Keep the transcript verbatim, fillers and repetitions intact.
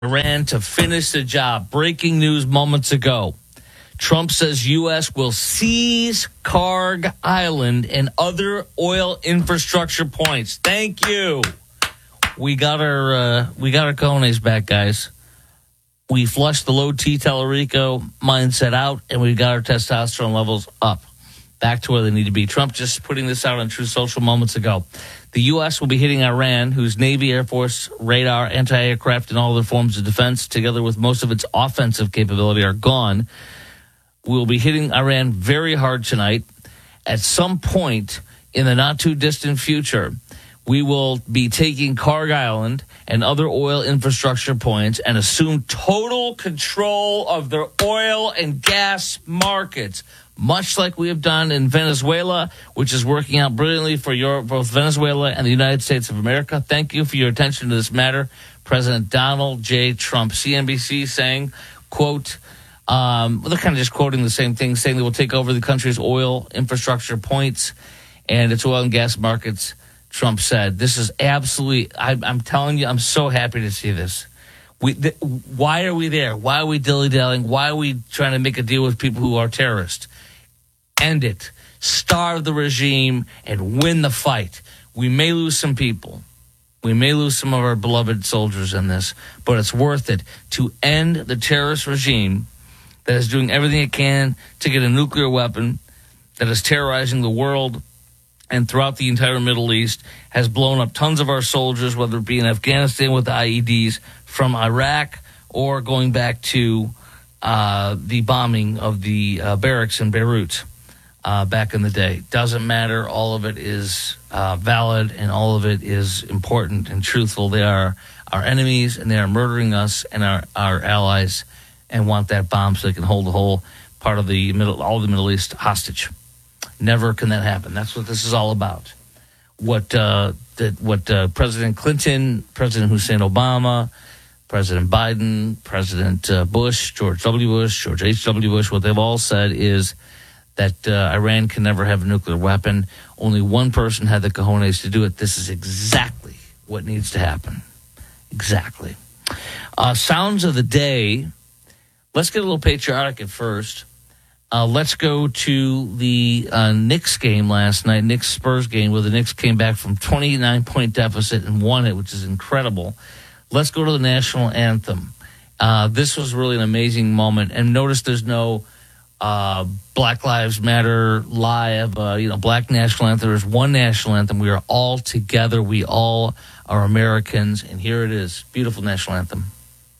Iran to finish the job. Breaking news moments ago. Trump says U S will seize Karg Island and other oil infrastructure points. Thank you. We got our uh, we got our cojones back, guys. We flushed the low T Tellurico mindset out, and we got our testosterone levels up, back to where they need to be. Trump just putting this out on True Social moments ago. The U S will be hitting Iran, whose Navy, Air Force, radar, anti-aircraft, and all other forms of defense, together with most of its offensive capability, are gone. We'll be hitting Iran very hard tonight. At some point in the not-too-distant future, we will be taking Karg Island and other oil infrastructure points and assume total control of their oil and gas markets, much like we have done in Venezuela, which is working out brilliantly for Europe, both Venezuela and the United States of America. Thank you for your attention to this matter. President Donald J. Trump, C N B C, saying, quote, um, they're kind of just quoting the same thing, saying they will take over the country's oil infrastructure points and its oil and gas markets. Trump said, this is absolutely, I, I'm telling you, I'm so happy to see this. We, th- why are we there? Why are we dilly-dallying? Why are we trying to make a deal with people who are terrorists? End it. Starve the regime and win the fight. We may lose some people. We may lose some of our beloved soldiers in this, but it's worth it to end the terrorist regime that is doing everything it can to get a nuclear weapon, that is terrorizing the world and throughout the entire Middle East, has blown up tons of our soldiers, whether it be in Afghanistan with I E Ds, from Iraq, or going back to uh, the bombing of the uh, barracks in Beirut uh, back in the day. Doesn't matter. All of it is uh, valid, and all of it is important and truthful. They are our enemies, and they are murdering us and our, our allies, and want that bomb so they can hold the whole part of the middle, all of the Middle East hostage. Never can that happen. That's what this is all about. What uh, that what uh, President Clinton, President Hussein Obama, President Biden, President uh, Bush, George W. Bush, George H W. Bush, what they've all said is that uh, Iran can never have a nuclear weapon. Only one person had the cojones to do it. This is exactly what needs to happen. Exactly. Uh, sounds of the day. Let's get a little patriotic at first. Uh, let's go to the uh, Knicks game last night, Knicks Spurs game, where the Knicks came back from twenty-nine point deficit and won it, which is incredible. Let's go to the national anthem. Uh, this was really an amazing moment. And notice there's no uh, Black Lives Matter live, uh, you know, black national anthem. There's one national anthem. We are all together. We all are Americans. And here it is. Beautiful national anthem.